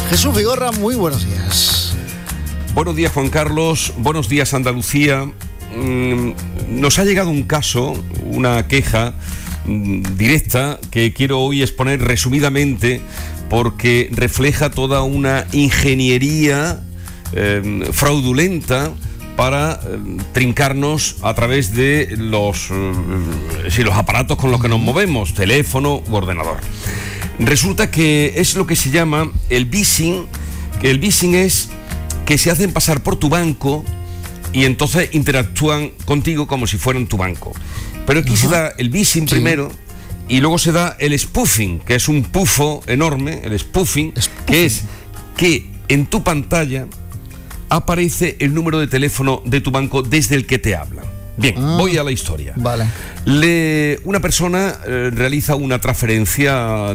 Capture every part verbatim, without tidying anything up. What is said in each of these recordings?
Jesús Vigorra, muy buenos días. Buenos días, Juan Carlos. Buenos días, Andalucía. Mm, nos ha llegado un caso, una queja mm, directa que quiero hoy exponer resumidamente porque refleja toda una ingeniería eh, fraudulenta para eh, trincarnos a través de los, eh, sí, los aparatos con los que nos movemos, teléfono u ordenador. Resulta que es lo que se llama el phishing, que el phishing es que se hacen pasar por tu banco y entonces interactúan contigo como si fueran tu banco. Pero aquí Ajá. se da el phishing sí. primero y luego se da el spoofing, que es un pufo enorme, el spoofing, spoofing, que es que en tu pantalla aparece el número de teléfono de tu banco desde el que te hablan. Bien, ah, voy a la historia. Vale. Le, una persona eh, realiza una transferencia,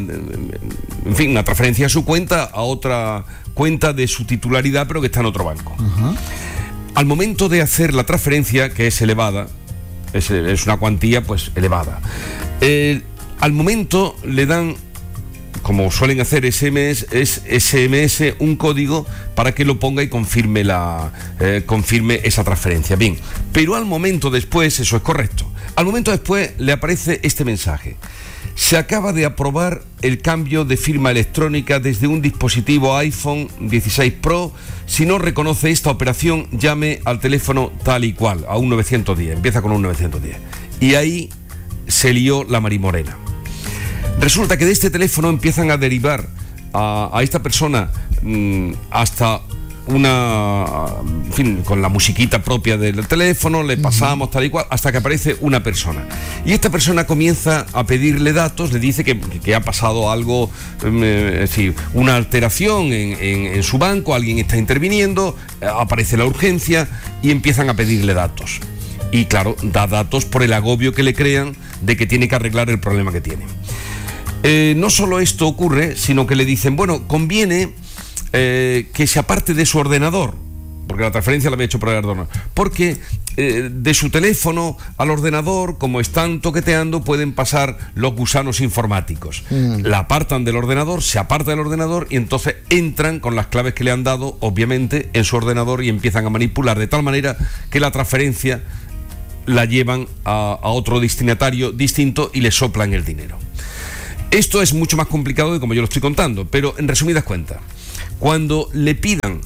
en fin, una transferencia a su cuenta, a otra cuenta de su titularidad, pero que está en otro banco. Uh-huh. Al momento de hacer la transferencia, que es elevada, es, es una cuantía pues elevada, eh, al momento le dan, como suelen hacer S M S, es S M S un código para que lo ponga y confirme la eh, confirme esa transferencia. Bien, pero al momento después, eso es correcto, al momento después le aparece este mensaje: se acaba de aprobar el cambio de firma electrónica desde un dispositivo iPhone dieciséis Pro. Si no reconoce esta operación, llame al teléfono tal y cual, a un nueve diez, empieza con un nueve diez. Y ahí se lió la marimorena. Resulta que de este teléfono empiezan a derivar a, a esta persona mmm, hasta una, en fin, con la musiquita propia del teléfono, le pasamos tal y cual, hasta que aparece una persona. Y esta persona comienza a pedirle datos, le dice que, que ha pasado algo, eh, es decir, una alteración en, en, en su banco, alguien está interviniendo, eh, aparece la urgencia y empiezan a pedirle datos. Y claro, da datos por el agobio que le crean de que tiene que arreglar el problema que tiene. Eh, no solo esto ocurre, sino que le dicen, bueno, conviene eh, que se aparte de su ordenador, porque la transferencia la había hecho por el ordenador, porque eh, de su teléfono al ordenador, como están toqueteando, pueden pasar los gusanos informáticos. Mm. La apartan del ordenador, se aparta del ordenador y entonces entran con las claves que le han dado, obviamente, en su ordenador y empiezan a manipular de tal manera que la transferencia la llevan a, a otro destinatario distinto y le soplan el dinero. Esto es mucho más complicado de como yo lo estoy contando, pero en resumidas cuentas, cuando le pidan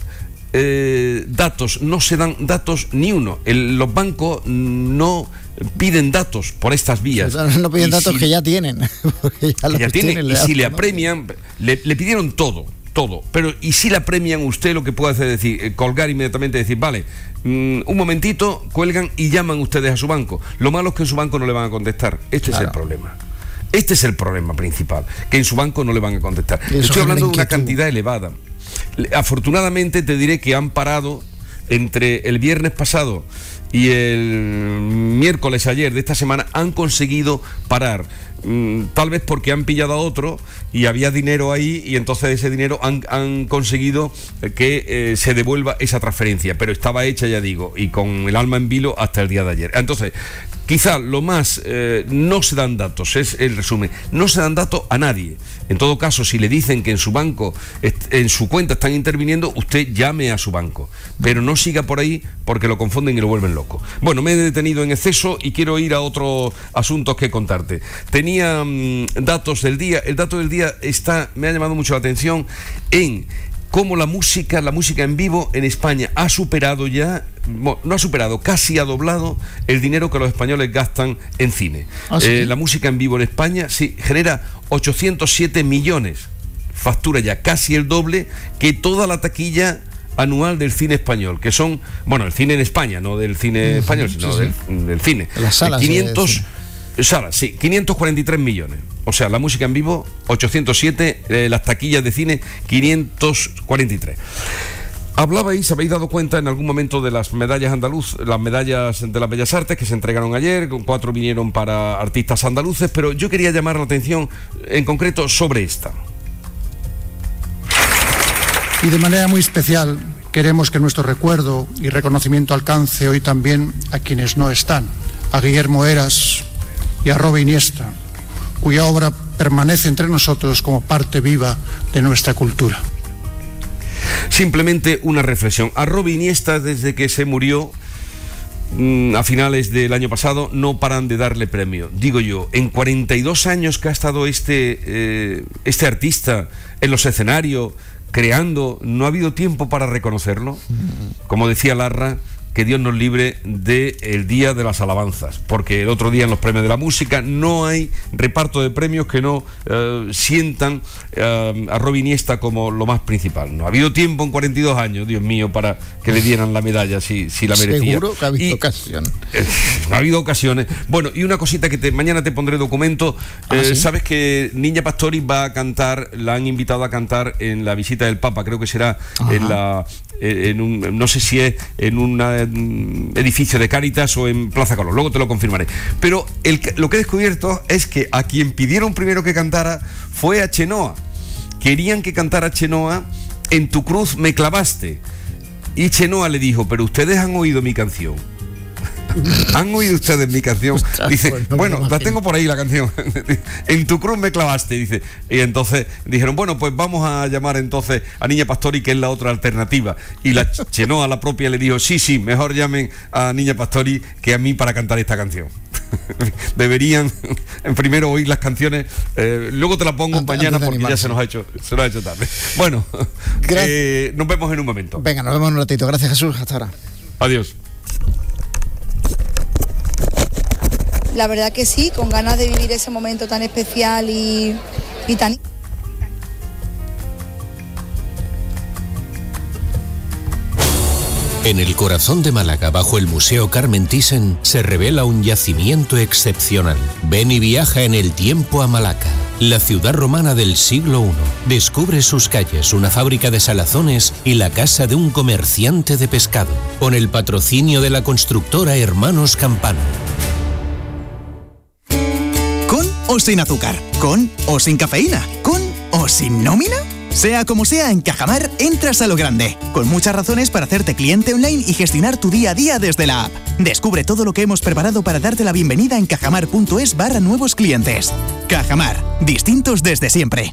eh, datos, no se dan datos ni uno. El, los bancos no piden datos por estas vías. No piden y datos si, que ya tienen. Ya, los ya tienen, tienen y si le apremian, le, le pidieron todo, todo. Pero y si le apremian, usted lo que puede hacer es decir, eh, colgar inmediatamente y decir, vale, mm, un momentito, cuelgan y llaman ustedes a su banco. Lo malo es que en su banco no le van a contestar. Este claro. es el problema. Este es el problema principal, que en su banco no le van a contestar. Estoy hablando de una cantidad elevada. Afortunadamente te diré que han parado entre el viernes pasado y el miércoles ayer de esta semana, han conseguido parar. Tal vez porque han pillado a otro y había dinero ahí y entonces ese dinero han, han conseguido que eh, se devuelva esa transferencia, pero estaba hecha, ya digo, y con el alma en vilo hasta el día de ayer. Entonces, quizá lo más, eh, no se dan datos, es el resumen, no se dan datos a nadie. En todo caso, si le dicen que en su banco, en su cuenta están interviniendo, usted llame a su banco, pero no siga por ahí porque lo confunden y lo vuelven loco. Bueno, me he detenido en exceso y quiero ir a otros asuntos que contarte. Tenía mmm, datos del día, el dato del día está, me ha llamado mucho la atención en cómo la música, la música en vivo en España ha superado ya, no ha superado, casi ha doblado el dinero que los españoles gastan en cine. ¿Ah, sí? eh, la música en vivo en España sí genera ochocientos siete millones, factura ya casi el doble que toda la taquilla anual del cine español, que son, bueno, el cine en España, no del cine español, sino sí, sí. Del, del cine. Las salas. quinientos salas, sí, quinientos cuarenta y tres millones. O sea, la música en vivo, ochocientos siete, eh, las taquillas de cine, quinientos cuarenta y tres. Hablabais, habéis dado cuenta en algún momento de las medallas andaluz, las medallas de las Bellas Artes que se entregaron ayer, cuatro vinieron para artistas andaluces, pero yo quería llamar la atención en concreto sobre esta. Y de manera muy especial queremos que nuestro recuerdo y reconocimiento alcance hoy también a quienes no están, a Guillermo Heras y a Robe Iniesta, cuya obra permanece entre nosotros como parte viva de nuestra cultura. simplemente una reflexión. A Robi Iniesta, desde que se murió mmm, a finales del año pasado, no paran de darle premio. Digo yo, en cuarenta y dos años que ha estado este, eh, este artista en los escenarios, creando, ¿no ha habido tiempo para reconocerlo? Como decía Larra, que Dios nos libre del día de las alabanzas, porque el otro día en los premios de la música no hay reparto de premios que no eh, sientan eh, a Robi Iniesta como lo más principal. No ha habido tiempo en cuarenta y dos años, Dios mío, para que le dieran la medalla si, si la merecía. Seguro que ha habido y, ocasión. Eh, ha habido ocasiones. Bueno, y una cosita que te, mañana te pondré documento. ¿Ah, eh, sí? Sabes que Niña Pastori va a cantar, la han invitado a cantar en la visita del Papa, creo que será Ajá. en la... En un, no sé si es en un edificio de Cáritas o en Plaza Colón, luego te lo confirmaré. Pero el, lo que he descubierto es que a quien pidieron primero que cantara fue a Chenoa. Querían que cantara Chenoa En tu cruz me clavaste. Y Chenoa le dijo, pero ustedes han oído mi canción. ¿Han oído ustedes mi canción? Ostras, Dice, pues no bueno, me la tengo por ahí la canción. En tu cruz me clavaste, dice. Y entonces dijeron, bueno, pues vamos a llamar entonces a Niña Pastori, que es la otra alternativa. Y la Chenoa, la propia, le dijo, sí, sí, mejor llamen a Niña Pastori que a mí para cantar esta canción. Deberían en primero oír las canciones, eh, luego te la pongo Antes, mañana antes de porque ya animarse. se nos ha hecho, se nos ha hecho tarde. Bueno, eh, nos vemos en un momento. Venga, nos vemos en un ratito. Gracias, Jesús. Hasta ahora. Adiós. La verdad que sí, con ganas de vivir ese momento tan especial y, y tan... En el corazón de Málaga, bajo el Museo Carmen Thyssen, se revela un yacimiento excepcional. Ven y viaja en el tiempo a Malaca, la ciudad romana del siglo primero. Descubre sus calles, una fábrica de salazones y la casa de un comerciante de pescado, con el patrocinio de la constructora Hermanos Campano. ¿Con o sin azúcar? ¿Con o sin cafeína? ¿Con o sin nómina? Sea como sea, en Cajamar entras a lo grande, con muchas razones para hacerte cliente online y gestionar tu día a día desde la app. Descubre todo lo que hemos preparado para darte la bienvenida en cajamar.es barra nuevos clientes. Cajamar, distintos desde siempre.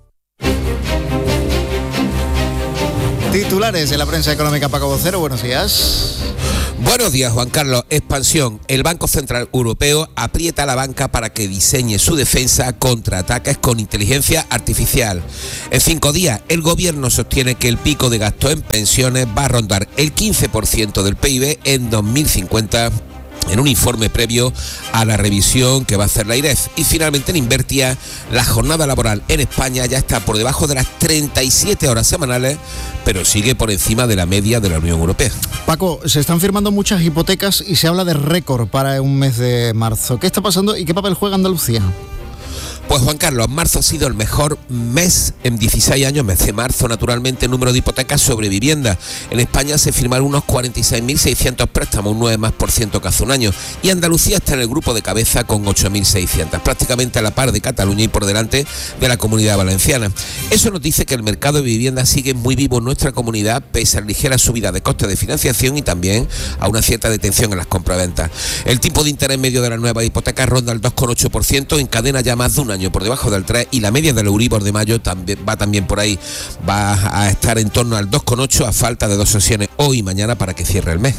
Titulares de la prensa económica, Paco Vocero, buenos días. Buenos días, Juan Carlos. Expansión. El Banco Central Europeo aprieta a la banca para que diseñe su defensa contra ataques con inteligencia artificial. En cinco días, el gobierno sostiene que el pico de gasto en pensiones va a rondar el quince por ciento del P I B en dos mil cincuenta, en un informe previo a la revisión que va a hacer la IREF. Y finalmente, en Invertia, la jornada laboral en España ya está por debajo de las treinta y siete horas semanales, pero sigue por encima de la media de la Unión Europea. Paco, se están firmando muchas hipotecas y se habla de récord para un mes de marzo. ¿Qué está pasando y qué papel juega Andalucía? Pues Juan Carlos, marzo ha sido el mejor mes en dieciséis años, mes de marzo, naturalmente, el número de hipotecas sobre vivienda. En España se firmaron unos cuarenta y seis mil seiscientos préstamos, un nueve más por ciento que hace un año. Y Andalucía está en el grupo de cabeza con ocho mil seiscientos, prácticamente a la par de Cataluña y por delante de la Comunidad Valenciana. Eso nos dice que el mercado de vivienda sigue muy vivo en nuestra comunidad, pese a la ligera subida de costes de financiación y también a una cierta detención en las compraventas. El tipo de interés medio de las nuevas hipotecas ronda el dos coma ocho por ciento, encadena ya más de un año por debajo del tres, y la media del Euribor de mayo también va también por ahí, va a estar en torno al dos coma ocho a falta de dos sesiones hoy y mañana para que cierre el mes.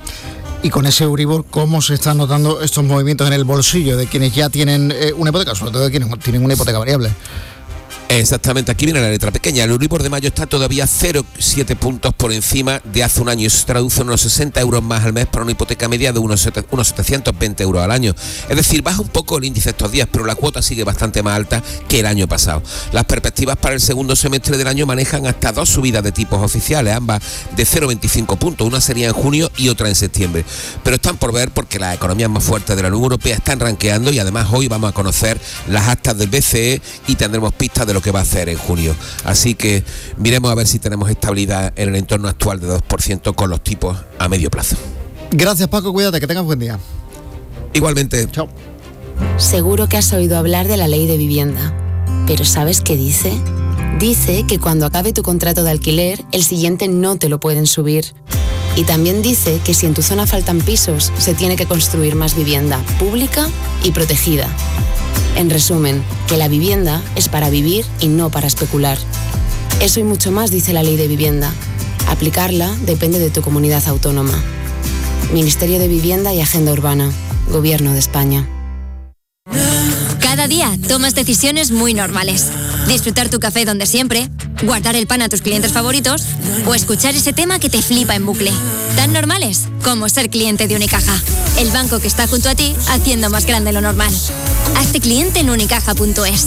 Y con ese Euribor, ¿cómo se están notando estos movimientos en el bolsillo de quienes ya tienen eh, una hipoteca, sobre todo de quienes tienen una hipoteca variable? Exactamente, aquí viene la letra pequeña. El Euribor de mayo está todavía cero coma siete puntos por encima de hace un año. Eso se traduce en unos sesenta euros más al mes para una hipoteca media de unos, unos setecientos veinte euros al año. Es decir, baja un poco el índice estos días, pero la cuota sigue bastante más alta que el año pasado. Las perspectivas para el segundo semestre del año manejan hasta dos subidas de tipos oficiales, ambas de cero coma veinticinco puntos. Una sería en junio y otra en septiembre. Pero están por ver porque las economías más fuertes de la Unión Europea están ranqueando, y además hoy vamos a conocer las actas del B C E y tendremos pistas de lo que va a hacer en junio. Así que miremos a ver si tenemos estabilidad en el entorno actual de dos por ciento con los tipos a medio plazo. Gracias, Paco, cuídate, que tengas buen día. Igualmente. Chao. Seguro que has oído hablar de la ley de vivienda, pero ¿sabes qué dice? Dice que cuando acabe tu contrato de alquiler, el siguiente no te lo pueden subir. Y también dice que si en tu zona faltan pisos, se tiene que construir más vivienda pública y protegida. En resumen, que la vivienda es para vivir y no para especular. Eso y mucho más dice la ley de vivienda. Aplicarla depende de tu comunidad autónoma. Ministerio de Vivienda y Agenda Urbana. Gobierno de España. Cada día tomas decisiones muy normales. Disfrutar tu café donde siempre, guardar el pan a tus clientes favoritos o escuchar ese tema que te flipa en bucle. Tan normales como ser cliente de Unicaja. El banco que está junto a ti haciendo más grande lo normal. Hazte cliente en unicaja punto es.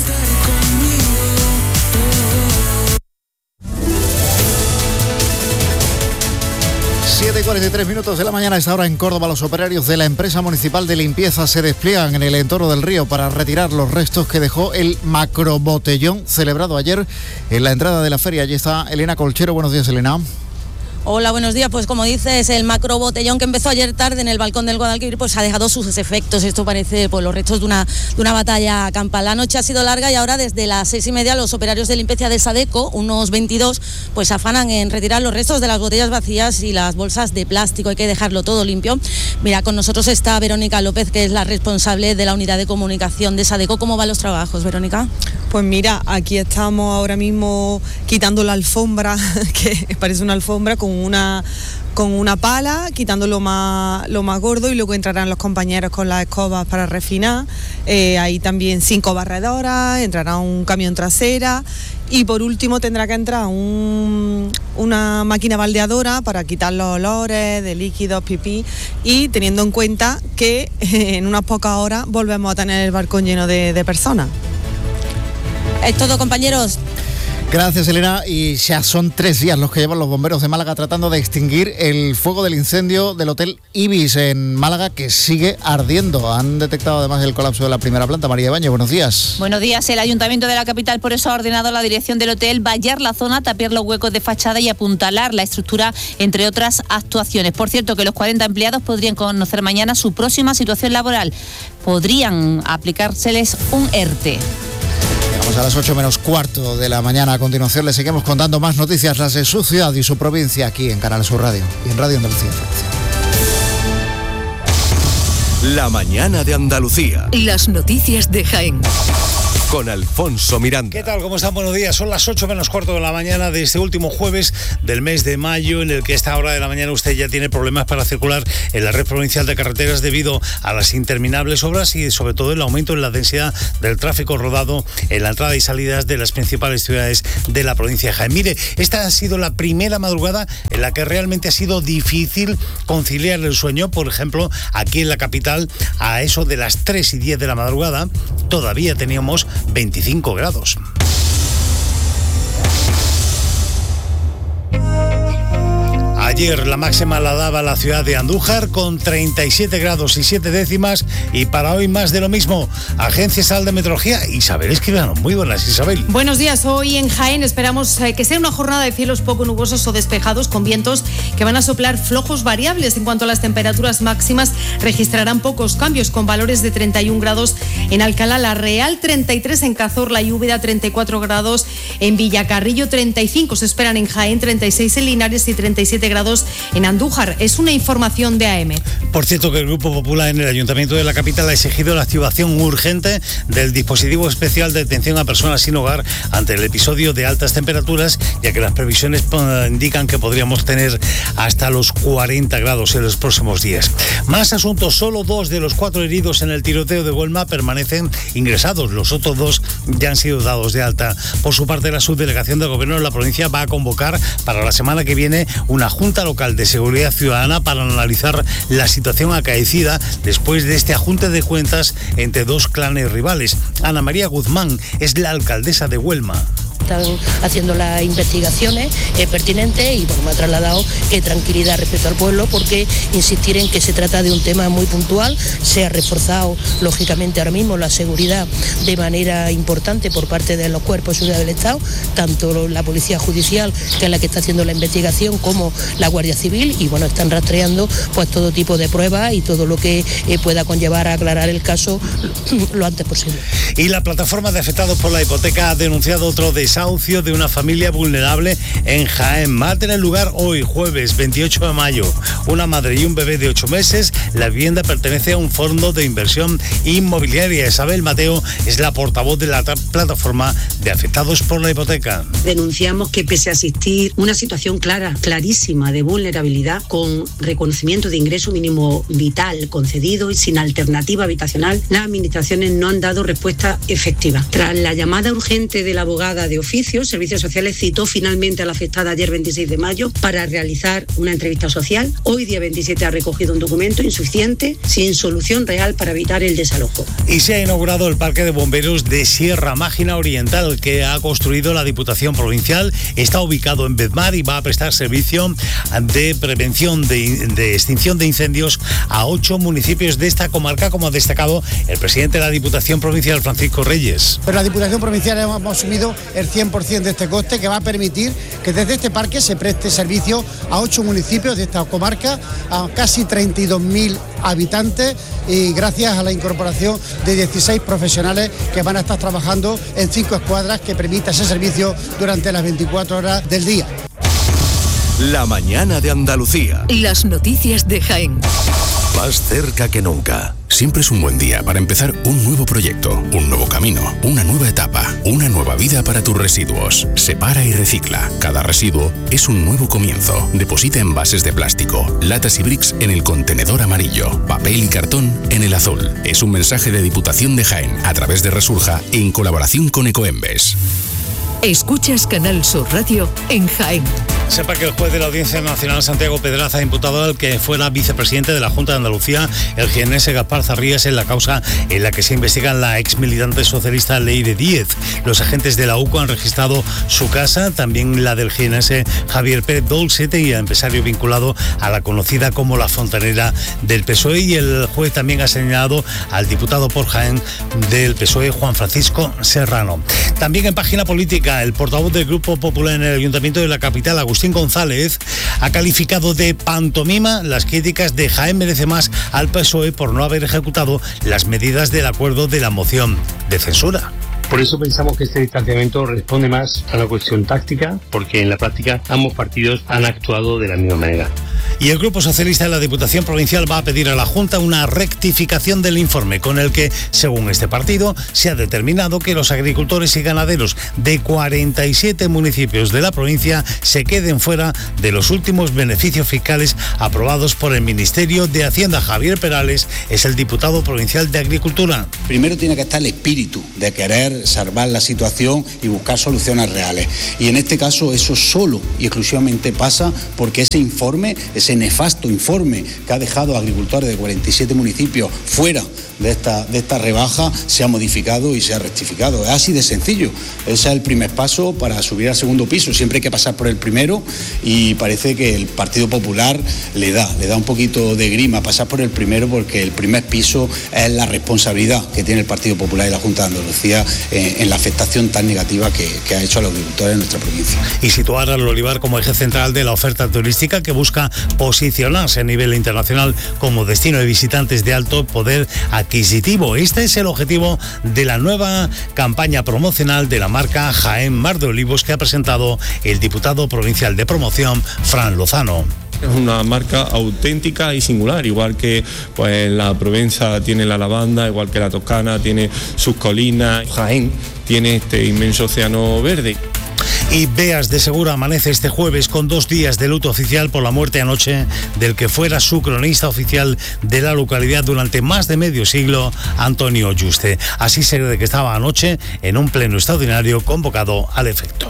siete y cuarenta y tres minutos de la mañana. A esta hora en Córdoba, los operarios de la empresa municipal de limpieza se despliegan en el entorno del río para retirar los restos que dejó el macrobotellón celebrado ayer en la entrada de la feria. Allí está Elena Colchero. Buenos días, Elena. Hola, buenos días. Pues como dices, el macro botellón que empezó ayer tarde en el balcón del Guadalquivir pues ha dejado sus efectos. Esto parece pues, los restos de una, de una batalla campal. La noche ha sido larga y ahora desde las seis y media los operarios de limpieza de Sadeco, unos veintidós, pues afanan en retirar los restos de las botellas vacías y las bolsas de plástico. Hay que dejarlo todo limpio. Mira, con nosotros está Verónica López, que es la responsable de la unidad de comunicación de Sadeco. ¿Cómo van los trabajos, Verónica? Pues mira, aquí estamos ahora mismo quitando la alfombra, que parece una alfombra, con una con una pala, quitando lo más, lo más gordo, y luego entrarán los compañeros con las escobas para refinar. Eh, hay también cinco barredoras, entrará un camión trasera y por último tendrá que entrar un, una máquina baldeadora para quitar los olores de líquidos, pipí, y teniendo en cuenta que eh, en unas pocas horas volvemos a tener el balcón lleno de, de personas. Es todo, compañeros. Gracias, Elena. Y ya son tres días los que llevan los bomberos de Málaga tratando de extinguir el fuego del incendio del Hotel Ibis en Málaga, que sigue ardiendo. Han detectado además el colapso de la primera planta. María Ibáñez, buenos días. Buenos días. El Ayuntamiento de la capital por eso ha ordenado a la dirección del hotel vallar la zona, tapiar los huecos de fachada y apuntalar la estructura, entre otras actuaciones. Por cierto, que los cuarenta empleados podrían conocer mañana su próxima situación laboral. Podrían aplicárseles un E R T E. Llegamos a las ocho menos cuarto de la mañana. A continuación les seguimos contando más noticias, las de su ciudad y su provincia, aquí en Canal Sur Radio y en Radio Andalucía. La mañana de Andalucía. Las noticias de Jaén. Con Alfonso Miranda. ¿Qué tal? ¿Cómo están? Buenos días. Son las ocho menos cuarto de la mañana de este último jueves del mes de mayo, en el que a esta hora de la mañana usted ya tiene problemas para circular en la red provincial de carreteras debido a las interminables obras y sobre todo el aumento en la densidad del tráfico rodado en la entrada y salidas de las principales ciudades de la provincia de Jaén. Mire, esta ha sido la primera madrugada en la que realmente ha sido difícil conciliar el sueño. Por ejemplo, aquí en la capital, a eso de las tres y diez de la madrugada, todavía teníamos veinticinco grados. Ayer la máxima la daba la ciudad de Andújar con treinta y siete grados y siete décimas, y para hoy más de lo mismo. Agencia Estatal de Meteorología, Isabel Escribano. Muy buenas, Isabel. Buenos días. Hoy en Jaén esperamos eh, que sea una jornada de cielos poco nubosos o despejados, con vientos que van a soplar flojos variables. En cuanto a las temperaturas máximas, registrarán pocos cambios, con valores de treinta y un grados en Alcalá la Real, treinta y tres en Cazorla y Úbeda, treinta y cuatro grados en Villacarrillo, treinta y cinco se esperan en Jaén, treinta y seis en Linares y treinta y siete grados en Andújar. Es una información de A M. Por cierto, que el Grupo Popular en el Ayuntamiento de la capital ha exigido la activación urgente del dispositivo especial de atención a personas sin hogar ante el episodio de altas temperaturas, ya que las previsiones indican que podríamos tener hasta los cuarenta grados en los próximos días. Más asuntos. Solo dos de los cuatro heridos en el tiroteo de Huelma permanecen ingresados. Los otros dos ya han sido dados de alta. Por su parte, la subdelegación del Gobierno de la provincia va a convocar para la semana que viene una junta local de seguridad ciudadana para analizar la situación acaecida después de este ajuste de cuentas entre dos clanes rivales. Ana María Guzmán es la alcaldesa de Huelma. Están haciendo las investigaciones eh, pertinentes y bueno, me ha trasladado que tranquilidad respecto al pueblo, porque insistir en que se trata de un tema muy puntual. Se ha reforzado lógicamente ahora mismo la seguridad de manera importante por parte de los cuerpos de seguridad del Estado, tanto la Policía Judicial, que es la que está haciendo la investigación, como la Guardia Civil, y bueno, están rastreando pues todo tipo de pruebas y todo lo que eh, pueda conllevar a aclarar el caso lo antes posible. Y la plataforma de afectados por la hipoteca ha denunciado otro desastre desahucio de una familia vulnerable en Jaén. Va a tener lugar hoy, jueves veintiocho de mayo. Una madre y un bebé de ocho meses. La vivienda pertenece a un fondo de inversión inmobiliaria. Isabel Mateo es la portavoz de la plataforma de afectados por la hipoteca. Denunciamos que pese a existir una situación clara, clarísima de vulnerabilidad, con reconocimiento de ingreso mínimo vital concedido y sin alternativa habitacional, las administraciones no han dado respuesta efectiva. Tras la llamada urgente de la abogada de oficio, Servicios Sociales citó finalmente a la afectada ayer veintiséis de mayo para realizar una entrevista social. Hoy día veintisiete ha recogido un documento insuficiente, sin solución real para evitar el desalojo. Y se ha inaugurado el Parque de Bomberos de Sierra Mágina Oriental, que ha construido la Diputación Provincial. Está ubicado en Bedmar y va a prestar servicio de prevención de, de extinción de incendios a ocho municipios de esta comarca, como ha destacado el presidente de la Diputación Provincial, Francisco Reyes. Pero la Diputación Provincial hemos asumido el cien por ciento de este coste, que va a permitir que desde este parque se preste servicio a ocho municipios de esta comarca, a casi treinta y dos mil habitantes, y gracias a la incorporación de dieciséis profesionales que van a estar trabajando en cinco escuadras que permita ese servicio durante las veinticuatro horas del día. La mañana de Andalucía. Las noticias de Jaén. Más cerca que nunca. Siempre es un buen día para empezar un nuevo proyecto, un nuevo camino, una nueva etapa, una nueva vida para tus residuos. Separa y recicla. Cada residuo es un nuevo comienzo. Deposita envases de plástico, latas y bricks en el contenedor amarillo, papel y cartón en el azul. Es un mensaje de Diputación de Jaén a través de Resurja en colaboración con Ecoembes. Escuchas Canal Sur Radio en Jaén. Sepa que el juez de la Audiencia Nacional, Santiago Pedraza, ha imputado al que fuera vicepresidente de la Junta de Andalucía, el jiennense Gaspar Zarrías, en la causa en la que se investiga la ex militante socialista Leire Díez. Los agentes de la U C O han registrado su casa, también la del jiennense Javier Pérez Dolcete, y el empresario vinculado a la conocida como la fontanera del P S O E. Y el juez también ha señalado al diputado por Jaén del P S O E, Juan Francisco Serrano. También en página política, el portavoz del Grupo Popular en el Ayuntamiento de la capital, Agustín González, ha calificado de pantomima las críticas de Jaén Merece Más al P S O E por no haber ejecutado las medidas del acuerdo de la moción de censura. Por eso pensamos que este distanciamiento responde más a una cuestión táctica, porque en la práctica ambos partidos han actuado de la misma manera. Y el Grupo Socialista de la Diputación Provincial va a pedir a la Junta una rectificación del informe con el que, según este partido, se ha determinado que los agricultores y ganaderos de cuarenta y siete municipios de la provincia se queden fuera de los últimos beneficios fiscales aprobados por el Ministerio de Hacienda. Javier Perales es el diputado provincial de Agricultura. Primero tiene que estar el espíritu de querer salvar la situación y buscar soluciones reales. Y en este caso eso solo y exclusivamente pasa porque ese informe, ese nefasto informe que ha dejado a agricultores de cuarenta y siete municipios fuera de esta, de esta rebaja, se ha modificado y se ha rectificado. Es así de sencillo. Ese es el primer paso para subir al segundo piso. Siempre hay que pasar por el primero y parece que el Partido Popular le da, le da un poquito de grima pasar por el primero, porque el primer piso es la responsabilidad que tiene el Partido Popular y la Junta de Andalucía en, en la afectación tan negativa que, que ha hecho a los agricultores de nuestra provincia. Y situar al olivar como eje central de la oferta turística, que busca posicionarse a nivel internacional como destino de visitantes de alto poder adquisitivo. Este es el objetivo de la nueva campaña promocional de la marca Jaén Mar de Olivos, que ha presentado el diputado provincial de promoción, Fran Lozano. Es una marca auténtica y singular, igual que pues la Provenza tiene la lavanda, igual que la Toscana tiene sus colinas, Jaén tiene este inmenso océano verde. Y Beas de Segura amanece este jueves con dos días de luto oficial por la muerte anoche del que fuera su cronista oficial de la localidad durante más de medio siglo, Antonio Yuste. Así se ve que estaba anoche en un pleno extraordinario convocado al efecto.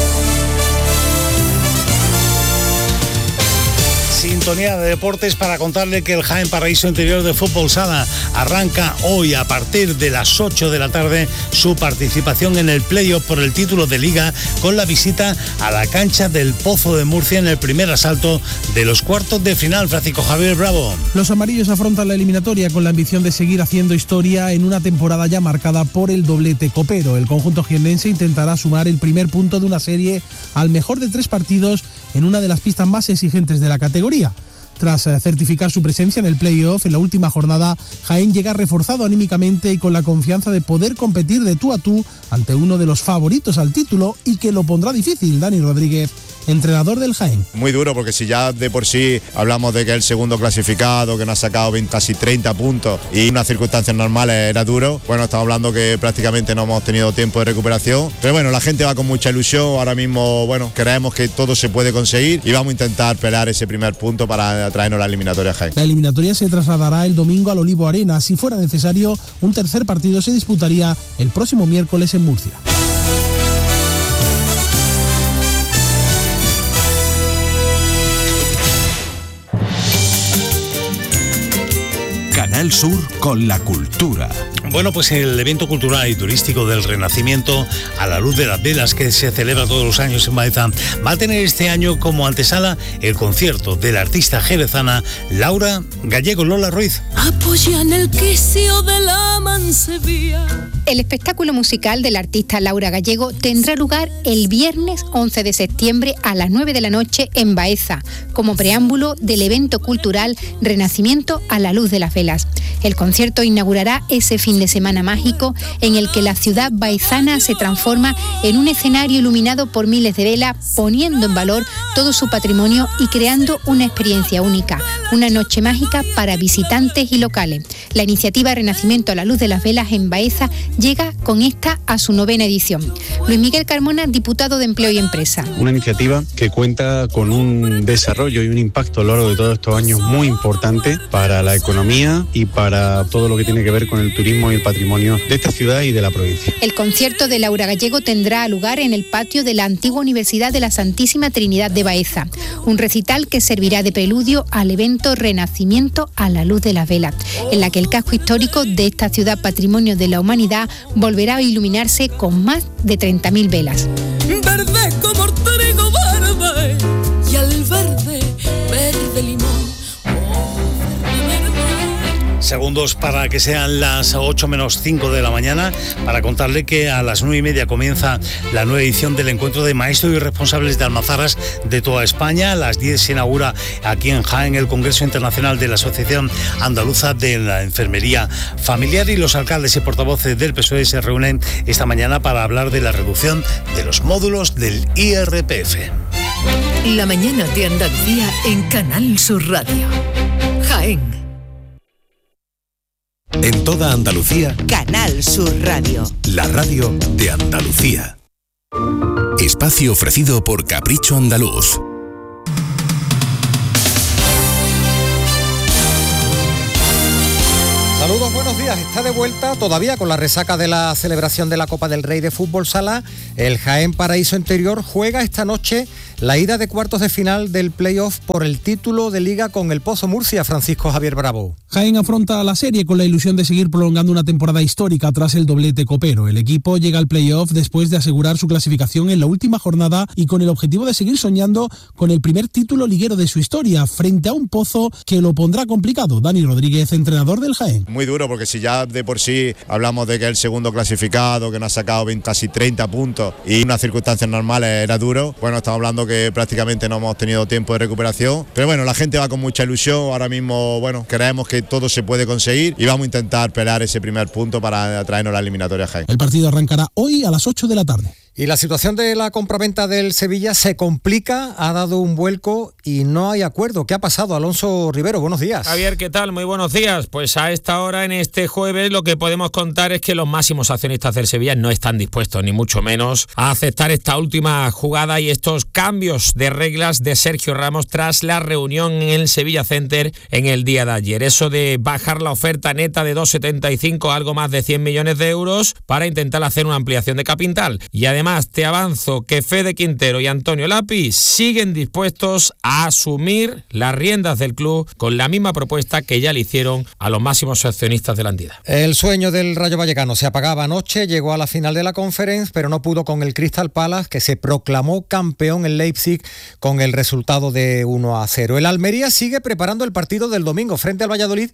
Sintonía de deportes para contarle que el Jaén Paraíso Interior de Fútbol Sala arranca hoy a partir de las ocho de la tarde su participación en el playoff por el título de Liga, con la visita a la cancha del Pozo de Murcia en el primer asalto de los cuartos de final. Francisco Javier Bravo. Los amarillos afrontan la eliminatoria con la ambición de seguir haciendo historia en una temporada ya marcada por el doblete copero. El conjunto jiennense intentará sumar el primer punto de una serie al mejor de tres partidos en una de las pistas más exigentes de la categoría. Tras eh, certificar su presencia en el play-off en la última jornada, Jaén llega reforzado anímicamente y con la confianza de poder competir de tú a tú ante uno de los favoritos al título y que lo pondrá difícil, Dani Rodríguez, entrenador del Jaén. Muy duro, porque si ya de por sí hablamos de que el segundo clasificado, que nos ha sacado veinte, casi treinta puntos y en unas circunstancias normales era duro, bueno, estamos hablando que prácticamente no hemos tenido tiempo de recuperación, pero bueno, la gente va con mucha ilusión, ahora mismo, bueno, creemos que todo se puede conseguir y vamos a intentar pelear ese primer punto para traernos la eliminatoria a Jaén. La eliminatoria se trasladará el domingo al Olivo Arena. Si fuera necesario, un tercer partido se disputaría el próximo miércoles en Murcia. Canal Sur con la cultura. Bueno, pues el evento cultural y turístico del Renacimiento a la luz de las velas que se celebra todos los años en Baeza va a tener este año como antesala el concierto de la artista jerezana Laura Gallego. Lola Ruiz. Apoyan el quicio de la mancebía. El espectáculo musical del artista Laura Gallego tendrá lugar el viernes once de septiembre a las nueve de la noche en Baeza, como preámbulo del evento cultural Renacimiento a la luz de las velas. El concierto inaugurará ese fin de semana mágico en el que la ciudad baezana se transforma en un escenario iluminado por miles de velas, poniendo en valor todo su patrimonio y creando una experiencia única, una noche mágica para visitantes y locales. La iniciativa Renacimiento a la luz de las velas en Baeza llega con esta a su novena edición. Luis Miguel Carmona, diputado de Empleo y Empresa. Una iniciativa que cuenta con un desarrollo y un impacto a lo largo de todos estos años muy importante para la economía y para todo lo que tiene que ver con el turismo y el patrimonio de esta ciudad y de la provincia. El concierto de Laura Gallego tendrá lugar en el patio de la antigua Universidad de la Santísima Trinidad de Baeza, un recital que servirá de preludio al evento Renacimiento a la luz de las velas, en la que el casco histórico de esta ciudad patrimonio de la humanidad volverá a iluminarse con más de treinta mil velas. Verde como el trigo verde y al verde, verde limón. Segundos para que sean las ocho menos cinco de la mañana, para contarle que a las nueve y media comienza la nueva edición del encuentro de maestros y responsables de almazaras de toda España. A las diez se inaugura aquí en Jaén el Congreso Internacional de la Asociación Andaluza de la Enfermería Familiar, y los alcaldes y portavoces del P S O E se reúnen esta mañana para hablar de la reducción de los módulos del I R P F. La mañana de Andalucía en Canal Sur Radio. Jaén. En toda Andalucía, Canal Sur Radio. la radio de Andalucía. Espacio ofrecido por Capricho Andaluz. Saludos, buenos días. Está de vuelta todavía con la resaca de la celebración de la Copa del Rey de Fútbol Sala. El Jaén Paraíso Interior juega esta noche la ida de cuartos de final del play-off por el título de Liga con el Pozo Murcia. Francisco Javier Bravo. Jaén afronta la serie con la ilusión de seguir prolongando una temporada histórica tras el doblete copero. El equipo llega al play-off después de asegurar su clasificación en la última jornada y con el objetivo de seguir soñando con el primer título liguero de su historia frente a un Pozo que lo pondrá complicado. Dani Rodríguez, entrenador del Jaén. Muy duro, porque si ya de por sí hablamos de que el segundo clasificado, que nos ha sacado veinte, casi treinta puntos y en unas circunstancias normales era duro, bueno, estamos hablando que prácticamente no hemos tenido tiempo de recuperación, pero bueno, la gente va con mucha ilusión, ahora mismo, bueno, creemos que todo se puede conseguir y vamos a intentar pelear ese primer punto para traernos la eliminatoria a Jaén. El partido arrancará hoy a las ocho de la tarde. Y la situación de la compraventa del Sevilla se complica, ha dado un vuelco y no hay acuerdo. ¿Qué ha pasado, Alonso Rivero? Buenos días. Javier, ¿qué tal? Muy buenos días. Pues a esta hora, en este jueves, lo que podemos contar es que los máximos accionistas del Sevilla no están dispuestos, ni mucho menos, a aceptar esta última jugada y estos cambios de reglas de Sergio Ramos tras la reunión en el Sevilla Center en el día de ayer. Eso de bajar la oferta neta de dos setenta y cinco a algo más de cien millones de euros para intentar hacer una ampliación de capital. Y además, te avanzo que Fede Quintero y Antonio Lapi siguen dispuestos a asumir las riendas del club con la misma propuesta que ya le hicieron a los máximos accionistas de la entidad. El sueño del Rayo Vallecano se apagaba anoche, llegó a la final de la Conference, pero no pudo con el Crystal Palace, que se proclamó campeón en Leipzig con el resultado de uno a cero. El Almería sigue preparando el partido del domingo frente al Valladolid,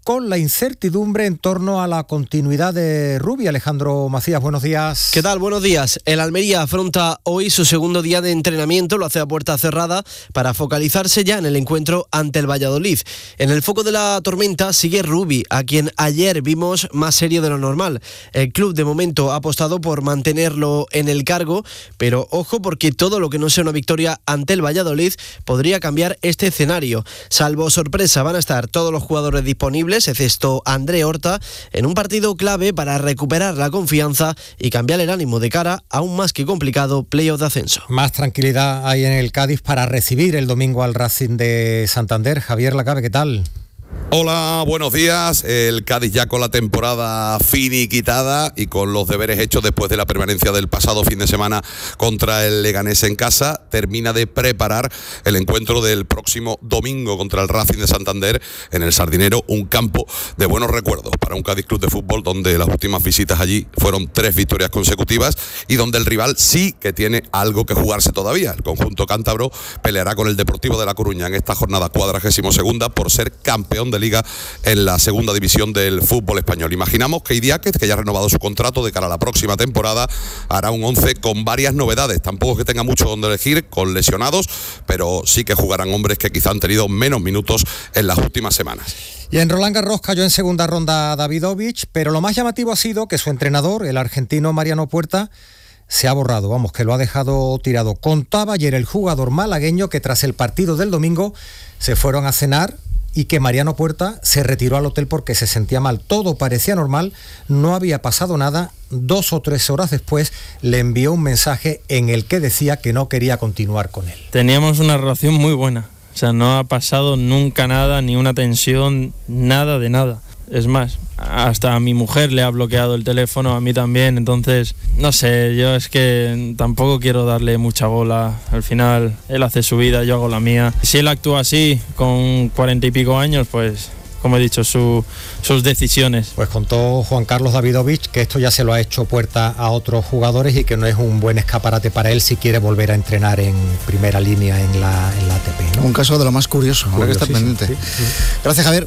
con la incertidumbre en torno a la continuidad de Rubi. Alejandro Macías, buenos días. ¿Qué tal? Buenos días. El Almería afronta hoy su segundo día de entrenamiento, lo hace a puerta cerrada para focalizarse ya en el encuentro ante el Valladolid. En el foco de la tormenta sigue Rubi, a quien ayer vimos más serio de lo normal. El club de momento ha apostado por mantenerlo en el cargo, pero ojo porque todo lo que no sea una victoria ante el Valladolid podría cambiar este escenario. Salvo sorpresa, van a estar todos los jugadores disponibles, excepto André Horta, en un partido clave para recuperar la confianza y cambiar el ánimo de cara a un más que complicado playoff de ascenso. Más tranquilidad hay en el Cádiz para recibir el domingo al Racing de Santander. Javier Lacabe, ¿qué tal? Hola, buenos días. El Cádiz ya con la temporada finiquitada y con los deberes hechos después de la permanencia del pasado fin de semana contra el Leganés en casa, termina de preparar el encuentro del próximo domingo contra el Racing de Santander en el Sardinero, un campo de buenos recuerdos para un Cádiz Club de Fútbol donde las últimas visitas allí fueron tres victorias consecutivas y donde el rival sí que tiene algo que jugarse todavía. El conjunto cántabro peleará con el Deportivo de La Coruña en esta jornada cuadragésimo segunda por ser campeón de Liga en la segunda división del fútbol español. Imaginamos que Idiáquez, que ya ha renovado su contrato de cara a la próxima temporada, hará un once con varias novedades. Tampoco es que tenga mucho donde elegir, con lesionados, pero sí que jugarán hombres que quizá han tenido menos minutos en las últimas semanas. Y en Roland Garros cayó en segunda ronda Davidovich, pero lo más llamativo ha sido que su entrenador, el argentino Mariano Puerta, se ha borrado, vamos, que lo ha dejado tirado. Contaba ayer el jugador malagueño que tras el partido del domingo se fueron a cenar y que Mariano Puerta se retiró al hotel porque se sentía mal. Todo parecía normal, no había pasado nada. Dos o tres horas después le envió un mensaje en el que decía que no quería continuar con él. Teníamos una relación muy buena, o sea, no ha pasado nunca nada, ni una tensión, nada de nada. Es más, hasta a mi mujer le ha bloqueado el teléfono, a mí también, entonces, no sé, yo es que tampoco quiero darle mucha bola. Al final, él hace su vida, yo hago la mía. Si él actúa así, con cuarenta y pico años, pues, como he dicho, su, sus decisiones. Pues contó Juan Carlos Davidovich que esto ya se lo ha hecho Puerta a otros jugadores y que no es un buen escaparate para él si quiere volver a entrenar en primera línea en la, en la A T P, ¿no? Un caso de lo más curioso, habrá que estar pendiente. Sí, sí. Gracias, Javier.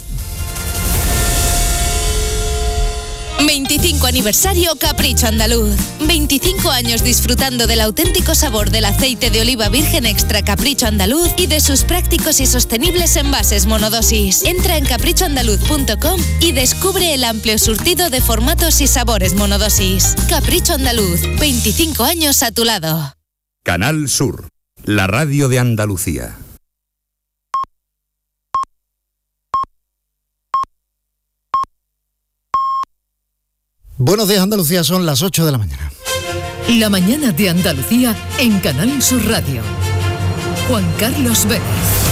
veinticinco aniversario Capricho Andaluz. veinticinco años disfrutando del auténtico sabor del aceite de oliva virgen extra Capricho Andaluz y de sus prácticos y sostenibles envases monodosis. Entra en capricho andaluz punto com y descubre el amplio surtido de formatos y sabores monodosis. Capricho Andaluz, veinticinco años a tu lado. Canal Sur, la radio de Andalucía. Buenos días, Andalucía, son las ocho de la mañana. La mañana de Andalucía en Canal Sur Radio. Juan Carlos Vélez.